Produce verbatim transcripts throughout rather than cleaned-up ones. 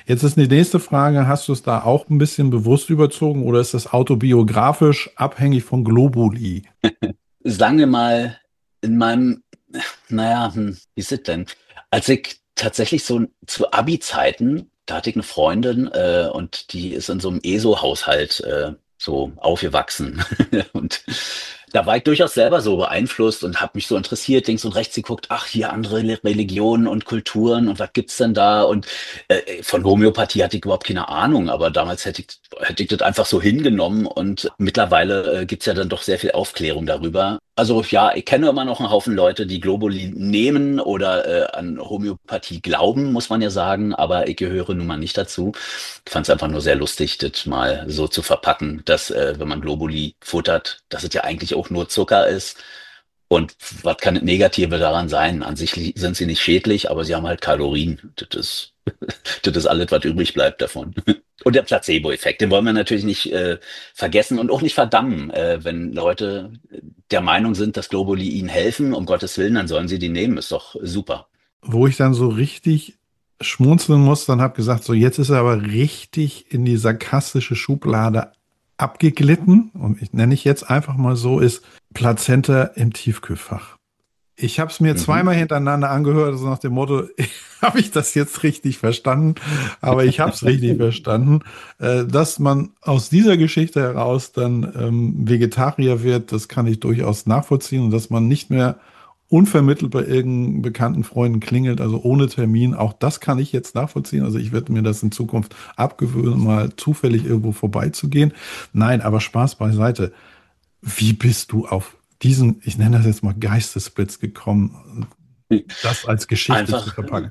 Jetzt ist die nächste Frage, hast du es da auch ein bisschen bewusst überzogen oder ist das autobiografisch abhängig von Globuli? Sagen wir mal, in meinem, naja, hm, wie ist es denn? Als ich tatsächlich so zu Abi-Zeiten, da hatte ich eine Freundin äh, und die ist in so einem E S O-Haushalt äh, so aufgewachsen. Und da war ich durchaus selber so beeinflusst und habe mich so interessiert, links und rechts geguckt, ach, hier andere Le- Religionen und Kulturen und was gibt's denn da? Und äh, von Homöopathie hatte ich überhaupt keine Ahnung, aber damals hätte ich, hätte ich das einfach so hingenommen und mittlerweile äh, gibt's ja dann doch sehr viel Aufklärung darüber. Also ja, ich kenne immer noch einen Haufen Leute, die Globuli nehmen oder äh, an Homöopathie glauben, muss man ja sagen, aber ich gehöre nun mal nicht dazu. Ich fand es einfach nur sehr lustig, das mal so zu verpacken, dass äh, wenn man Globuli futtert, dass es ja eigentlich auch nur Zucker ist. Und was kann das Negative daran sein? An sich li- sind sie nicht schädlich, aber sie haben halt Kalorien. Das ist, das ist alles, was übrig bleibt davon. Und der Placebo-Effekt, den wollen wir natürlich nicht äh, vergessen und auch nicht verdammen. Äh, wenn Leute der Meinung sind, dass Globuli ihnen helfen, um Gottes Willen, dann sollen sie die nehmen. Ist doch super. Wo ich dann so richtig schmunzeln muss, dann habe gesagt, so jetzt ist er aber richtig in die sarkastische Schublade abgeglitten und ich nenne ich jetzt einfach mal so, ist Plazenta im Tiefkühlfach. Ich habe es mir Mhm. zweimal hintereinander angehört, also nach dem Motto, habe ich das jetzt richtig verstanden? Aber ich habe es richtig verstanden, äh, dass man aus dieser Geschichte heraus dann ähm, Vegetarier wird, das kann ich durchaus nachvollziehen und dass man nicht mehr unvermittelt bei irgendeinen bekannten Freunden klingelt, also ohne Termin, auch das kann ich jetzt nachvollziehen. Also ich werde mir das in Zukunft abgewöhnen, mal zufällig irgendwo vorbeizugehen. Nein, aber Spaß beiseite. Wie bist du auf diesen, ich nenne das jetzt mal Geistesblitz gekommen, das als Geschichte zu Einfach, verpacken?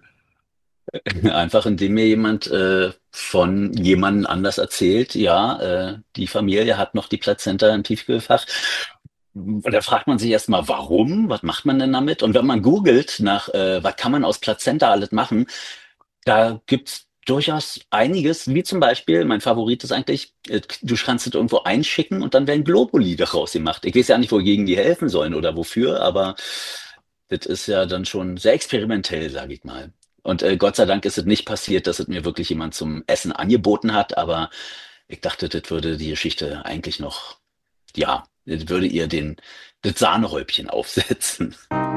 einfach indem mir jemand äh, von jemandem anders erzählt, ja, äh, die Familie hat noch die Plazenta im Tiefkühlfach. Und da fragt man sich erstmal, warum? Was macht man denn damit? Und wenn man googelt nach, äh, was kann man aus Plazenta alles machen, da gibt's durchaus einiges, wie zum Beispiel, mein Favorit ist eigentlich, äh, du kannst es irgendwo einschicken und dann werden Globuli daraus gemacht. Ich weiß ja nicht, wogegen die helfen sollen oder wofür, aber das ist ja dann schon sehr experimentell, sage ich mal. Und äh, Gott sei Dank ist es nicht passiert, dass es mir wirklich jemand zum Essen angeboten hat, aber ich dachte, das würde die Geschichte eigentlich noch, ja, das würde ihr den, das Sahnehäubchen aufsetzen.